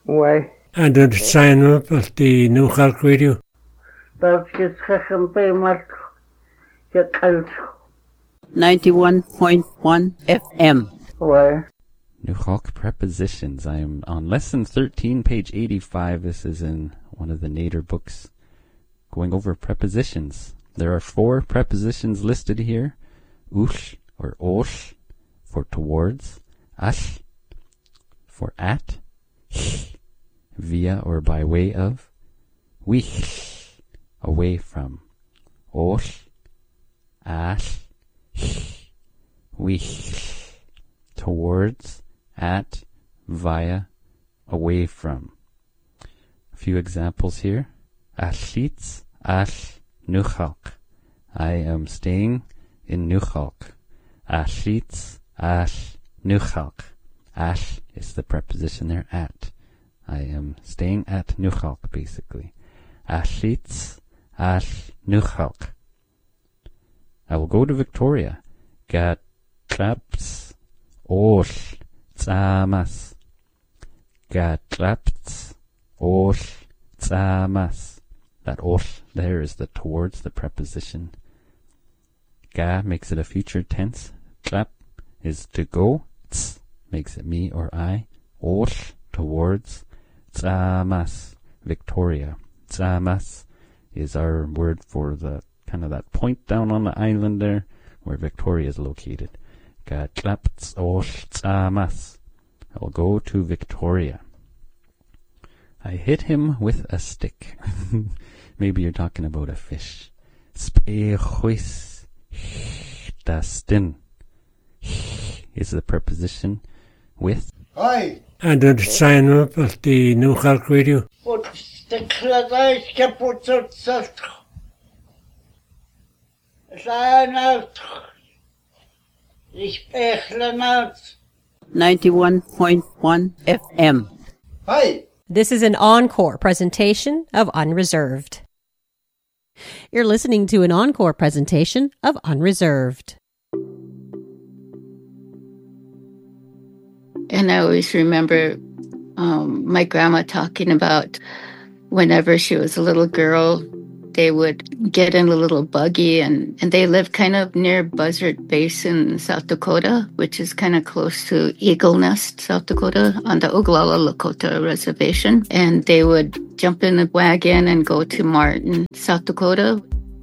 Why? And did sign up at the New York Radio. That's just pay much. Get out. 91.1 FM. Why? New Hulk Prepositions. I am on lesson 13, page 85. This is in one of the Nader books, going over prepositions. There are 4 prepositions listed here. Ush or osh for towards, ash for at, via or by way of, wich away from, osh, ash, wich towards, at, via, away from. A few examples here. Ashitz, ash, Nuchalk. I am staying in Nuchalk. Ashitz, ash, Nuchalk. Ash is the preposition there, at. I am staying at Nuchalk, basically. Ashitz, ash, Nuchalk. I will go to Victoria. Gat, traps, osh, tzamas. Gat, traps, osh, tzamas. That osh there is the towards, the preposition. Ga makes it a future tense. Tlap is to go. Tz makes it me or I. Osh, towards. Tzamas, Victoria. Tzamas is our word for the kind of that point down on the island there where Victoria is located. Ga tlap tz osh tzamas. I'll go to Victoria. I hit him with a stick. Maybe you're talking about a fish. Spechuis dastin is the preposition with. Hi. And did sign up at the New York Radio. But the kladais kaput zat. Sign out. Ich bechlen out. 91.1 FM. Hi. This is an encore presentation of Unreserved. You're listening to an encore presentation of Unreserved. And I always remember my grandma talking about whenever she was a little girl, they would get in a little buggy and they lived kind of near Buzzard Basin, South Dakota, which is kind of close to Eagle Nest, South Dakota, on the Oglala Lakota Reservation. And they would jump in the wagon and go to Martin, South Dakota.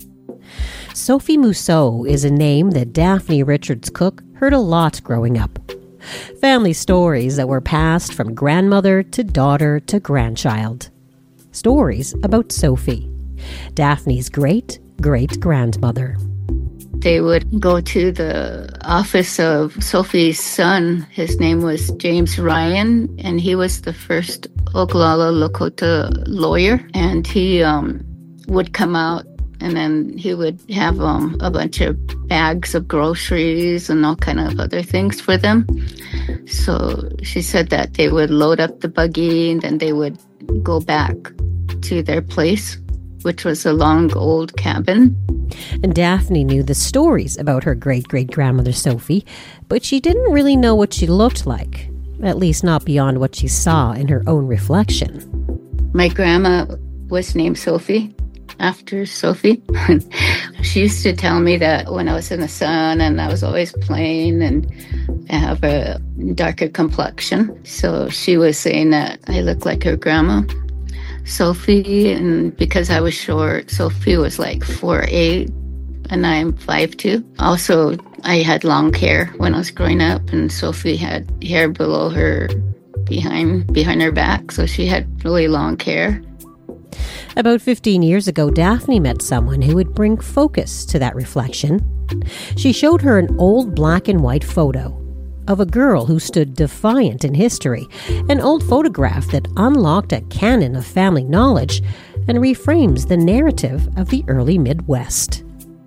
Sophie Mousseau is a name that Daphne Richards Cook heard a lot growing up. Family stories that were passed from grandmother to daughter to grandchild. Stories about Sophie, Daphne's great-great-grandmother. They would go to the office of Sophie's son. His name was James Ryan, and he was the first Oglala Lakota lawyer. And he would come out, and then he would have a bunch of bags of groceries and all kind of other things for them. So she said that they would load up the buggy, and then they would go back to their place, which was a long old cabin. And Daphne knew the stories about her great-great-grandmother Sophie, but she didn't really know what she looked like, at least not beyond what she saw in her own reflection. My grandma was named Sophie, after Sophie. She used to tell me that when I was in the sun and I was always playing and I have a darker complexion. So she was saying that I look like her grandma, Sophie, and because I was short, Sophie was like 4'8", and I'm 5'2". Also, I had long hair when I was growing up, and Sophie had hair below her, behind her back, so she had really long hair. About 15 years ago, Daphne met someone who would bring focus to that reflection. She showed her an old black and white photo of a girl who stood defiant in history, an old photograph that unlocked a canon of family knowledge and reframes the narrative of the early Midwest.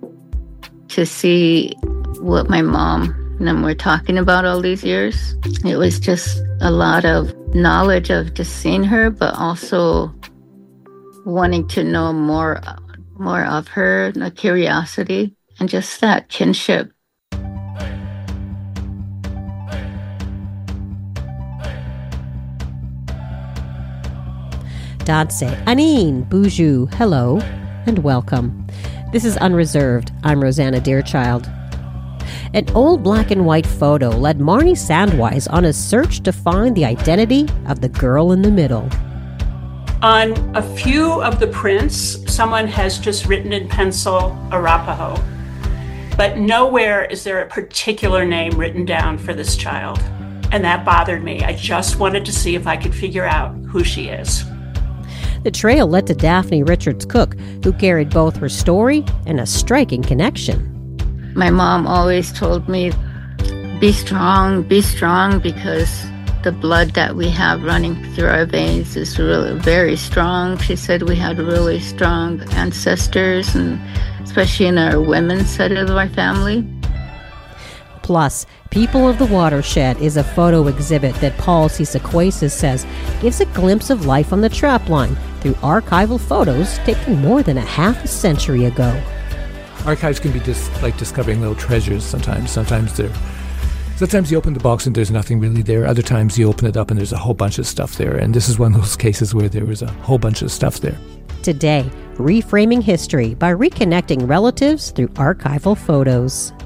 To see what my mom and them were talking about all these years, it was just a lot of knowledge of just seeing her, but also wanting to know more of her, the curiosity, and just that kinship. Dadse, Anine, Boujou, hello, and welcome. This is Unreserved. I'm Rosanna Deerchild. An old black and white photo led Marnie Sandwise on a search to find the identity of the girl in the middle. On a few of the prints, someone has just written in pencil Arapaho, but nowhere is there a particular name written down for this child. And that bothered me. I just wanted to see if I could figure out who she is. The trail led to Daphne Richards Cook, who carried both her story and a striking connection. My mom always told me, be strong, because the blood that we have running through our veins is really very strong. She said we had really strong ancestors, and especially in our women's side of our family. Plus, People of the Watershed is a photo exhibit that Paul Cisaquasis says gives a glimpse of life on the trapline through archival photos taken more than a half a century ago. Archives can be just like discovering little treasures sometimes. Sometimes you open the box and there's nothing really there. Other times you open it up and there's a whole bunch of stuff there. And this is one of those cases where there was a whole bunch of stuff there. Today, reframing history by reconnecting relatives through archival photos.